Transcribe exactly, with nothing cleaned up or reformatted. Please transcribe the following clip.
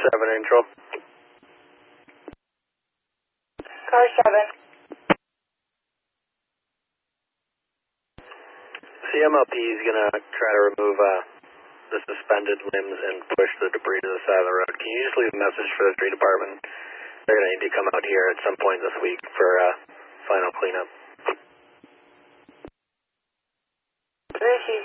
seven intro. Car seven. C M L P is going to try to remove uh, the suspended limbs and push the debris to the side of the road. Can you just leave a message for the street department? They're going to need to come out here at some point this week for uh, final cleanup. three C